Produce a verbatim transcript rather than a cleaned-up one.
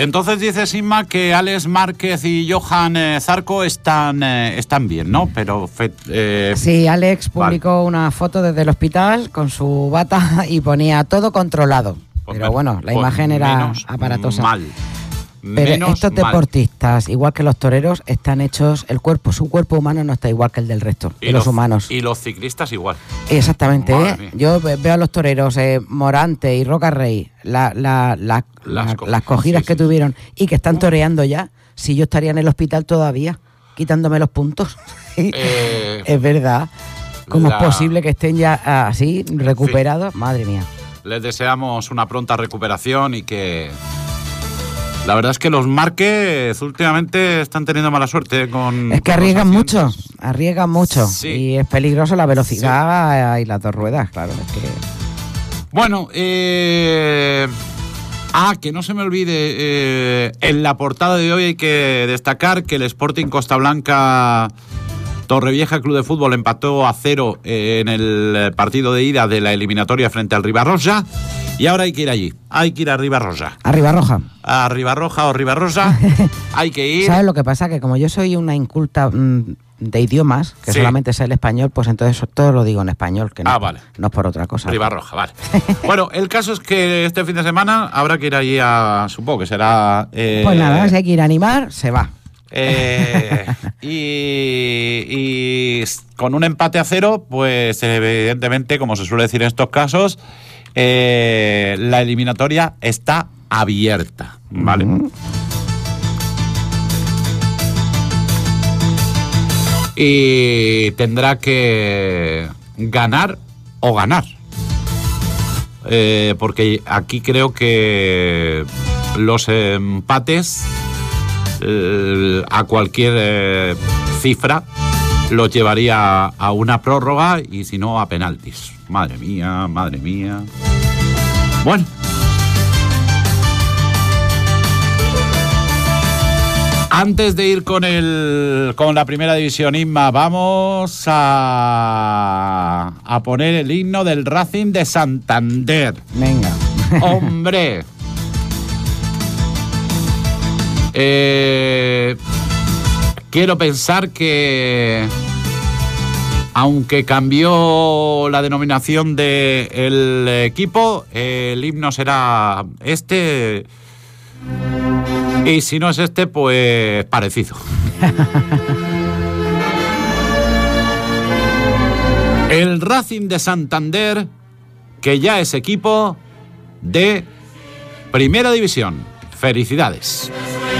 Entonces dices, Inma, que Alex Márquez y Johan eh, Zarco están, eh, están bien, ¿no? Pero eh, sí, Alex publicó vale. una foto desde el hospital con su bata y ponía todo controlado. Pues pero bueno, la pues imagen era aparatosa. Mal. Pero menos estos deportistas, mal. igual que los toreros, están hechos, el cuerpo, su cuerpo humano no está igual que el del resto, y de los, los humanos. Y los ciclistas igual. Exactamente, ¿eh? Yo veo a los toreros, eh, Morante y Roca Rey, la, la, la, las, la, co las cogidas sí, que sí. tuvieron y que están toreando ya, si yo estaría en el hospital todavía, quitándome los puntos. eh, es verdad. ¿Cómo la... es posible que estén ya así, recuperados? Sí. Madre mía. Les deseamos una pronta recuperación y que... La verdad es que los Márquez últimamente están teniendo mala suerte con... Es que con arriesgan mucho, arriesgan mucho. Sí. Y es peligroso la velocidad sí. y las dos ruedas, claro. Es que... Bueno, eh... Ah, que no se me olvide, eh... en la portada de hoy hay que destacar que el Sporting Costa Blanca... Torrevieja Club de Fútbol empató a cero en el partido de ida de la eliminatoria frente al Ribarroja y ahora hay que ir allí, hay que ir a Ribarroja. ¿A Ribarroja? A Ribarroja o Ribarroja, hay que ir. ¿Sabes lo que pasa? Que como yo soy una inculta mmm, de idiomas, que sí. solamente sé el español, pues entonces todo lo digo en español, que no, ah, vale. no es por otra cosa. Ribarroja, vale. Bueno, el caso es que este fin de semana habrá que ir allí a, supongo que será... Eh... Pues nada, si hay que ir a animar, se va. Eh, y, y con un empate a cero, pues evidentemente, como se suele decir en estos casos, eh, la eliminatoria está abierta, ¿vale? Uh-huh. Y tendrá que ganar o ganar. Eh, porque aquí creo que los empates... a cualquier eh, cifra los llevaría a una prórroga y si no a penaltis. Madre mía, madre mía. Bueno. Antes de ir con el con la primera división, Inma, vamos a, a poner el himno del Racing de Santander. Venga. Hombre. Eh, quiero pensar que aunque cambió la denominación del equipo, el himno será este y si no es este, pues parecido. El Racing de Santander, que ya es equipo de Primera División. Felicidades.